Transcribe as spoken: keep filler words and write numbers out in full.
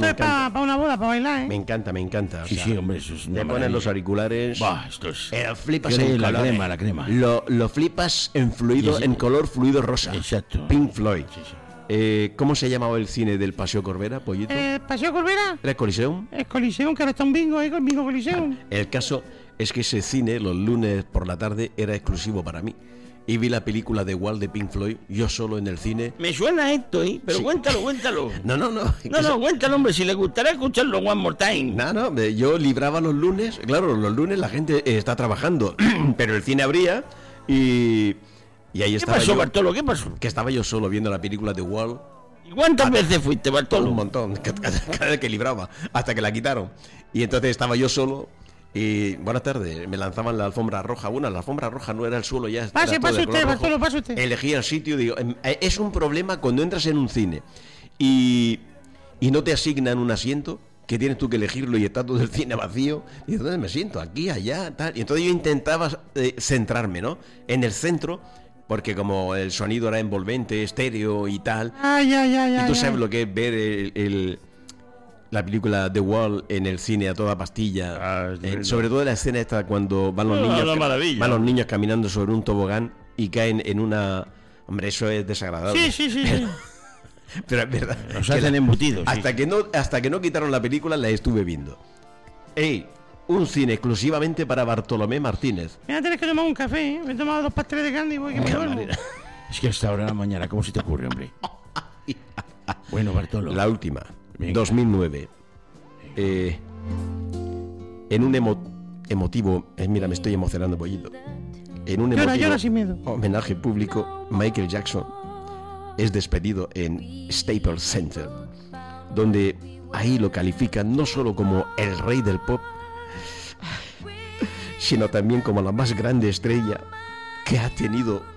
esto es para pa una boda, para bailar, ¿eh? Me encanta, me encanta. O Sí, sea, sí, hombre, eso es una te ponen maravilla. los auriculares. Bah, esto es... Eh, flipas Crema, en la color. crema, la crema. Lo, lo flipas en fluido, Sí, sí. en color fluido rosa. Exacto. Pink Floyd. Sí, sí. Eh, ¿Cómo se llamaba el cine del Paseo Corbera, Pollito? Eh, ¿Paseo Corbera? ¿Era Coliseum? Es Coliseum, que ahora está un bingo ahí, con bingo Coliseum. El caso es que ese cine, los lunes por la tarde, era exclusivo para mí. Y vi la película de Wall de Pink Floyd, yo solo en el cine. Me suena esto, ¿eh? Pero Sí. cuéntalo, cuéntalo. No, no, no. No, no, cuéntalo, hombre, si le gustaría escucharlo one more time. No, no, eh, yo libraba los lunes. Claro, los lunes la gente eh, está trabajando, pero el cine abría y, y ahí ¿Qué estaba pasó, yo. Bartolo? ¿Qué pasó? Que estaba yo solo viendo la película de Wall. ¿Y cuántas veces fuiste, Un Bartolo? montón, cada, cada vez que libraba, hasta que la quitaron. Y entonces estaba yo solo y, buenas tardes, me lanzaban la alfombra roja. Bueno, la alfombra roja no era el suelo, ya Pase, era todo pase de usted, color rojo. Bartolo, pase usted. Elegía el sitio, digo, em, eh, es un problema cuando entras en un cine y, y no te asignan un asiento, que tienes tú que elegirlo y está todo el cine vacío. Y entonces me siento aquí, allá, tal. Y entonces yo intentaba eh, centrarme, ¿no? En el centro, porque como el sonido era envolvente, estéreo y tal. Ay, ay, ay, Y ay. tú ay. sabes lo que es ver el, el- la película The Wall en el cine a toda pastilla. Ah, es Eh, verdad. sobre todo la escena esta cuando van los Ah, niños una maravilla. van los niños caminando sobre un tobogán y caen en una... Hombre, eso es desagradable. Sí, sí, sí, sí. Pero es verdad. Nos que hacen la- embutidos. sí. hasta que no hasta que no quitaron la película la estuve viendo. Ey, un cine exclusivamente para Bartolomé Martínez. Mira, tienes que tomar un café, ¿eh? Me he tomado dos pasteles de carne y voy que me duermo. Es que hasta ahora de la mañana, ¿cómo se te ocurre, hombre? Bueno, Bartolo. La última, Venga. dos mil nueve. Eh, en un emo- emotivo, eh, mira, me estoy emocionando, Pollito. En un Llora, emotivo llora sin miedo. homenaje público, Michael Jackson es despedido en Staples Center, donde ahí lo califican no solo como el rey del pop, sino también como la más grande estrella que ha tenido